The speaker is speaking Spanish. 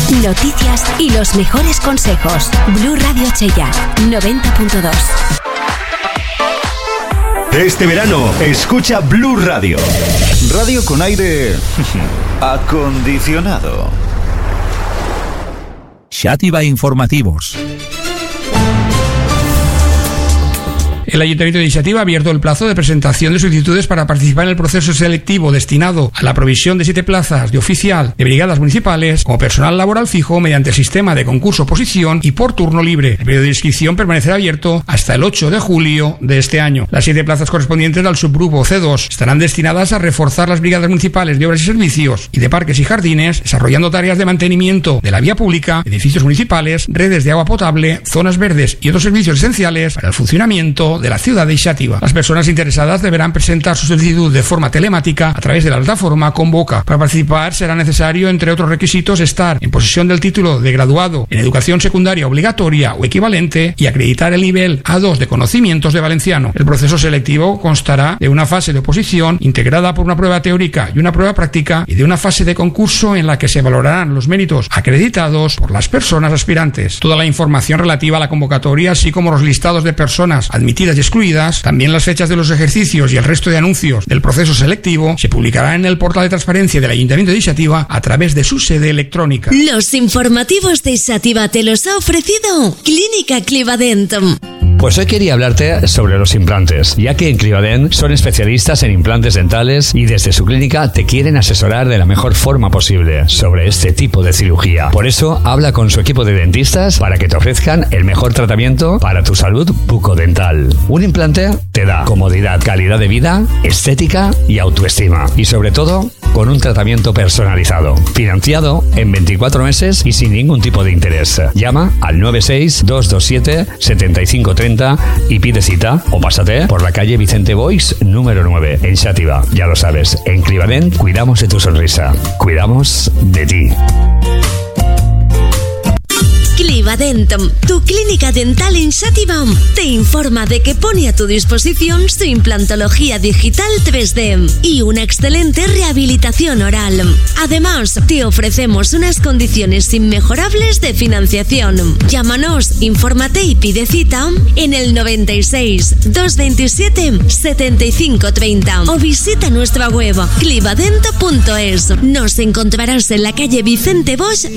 Noticias y los mejores consejos. Blue Radio Chella, 90.2. Este verano, escucha Blue Radio. Radio con aire acondicionado. Xàtiva Informativos. El Ayuntamiento de Xàtiva ha abierto el plazo de presentación de solicitudes para participar en el proceso selectivo destinado a la provisión de 7 plazas de oficial de brigadas municipales como personal laboral fijo mediante el sistema de concurso-oposición y por turno libre. El periodo de inscripción permanecerá abierto hasta el 8 de julio de este año. Las 7 plazas correspondientes al subgrupo C2 estarán destinadas a reforzar las brigadas municipales de obras y servicios y de parques y jardines, desarrollando tareas de mantenimiento de la vía pública, edificios municipales, redes de agua potable, zonas verdes y otros servicios esenciales para el funcionamiento de la ciudad de Xàtiva. Las personas interesadas deberán presentar su solicitud de forma telemática a través de la plataforma Convoca. Para participar será necesario, entre otros requisitos, estar en posesión del título de graduado en educación secundaria obligatoria o equivalente y acreditar el nivel A2 de conocimientos de valenciano. El proceso selectivo constará de una fase de oposición integrada por una prueba teórica y una prueba práctica y de una fase de concurso en la que se valorarán los méritos acreditados por las personas aspirantes. Toda la información relativa a la convocatoria, así como los listados de personas admitidas y excluidas, también las fechas de los ejercicios y el resto de anuncios del proceso selectivo, se publicará en el portal de transparencia del Ayuntamiento de Xàtiva a través de su sede electrónica. Los informativos de Xàtiva te los ha ofrecido Clínica Clivadent. Pues hoy quería hablarte sobre los implantes, ya que en Clivadent son especialistas en implantes dentales y desde su clínica te quieren asesorar de la mejor forma posible sobre este tipo de cirugía. Por eso, habla con su equipo de dentistas para que te ofrezcan el mejor tratamiento para tu salud bucodental. Un implante te da comodidad, calidad de vida, estética y autoestima. Y sobre todo, con un tratamiento personalizado, financiado en 24 meses y sin ningún tipo de interés. Llama al 96-227-7530 y pide cita o pásate por la calle Vicente Boix número 9 en Xàtiva. Ya lo sabes, en Clivadent cuidamos de tu sonrisa, cuidamos de ti. Clivadent, tu clínica dental en Xàtiva, te informa de que pone a tu disposición su implantología digital 3D y una excelente rehabilitación oral. Además, te ofrecemos unas condiciones inmejorables de financiación. Llámanos, infórmate y pide cita en el 96 227 7530 o visita nuestra web clivadent.es. Nos encontrarás en la calle Vicente Boix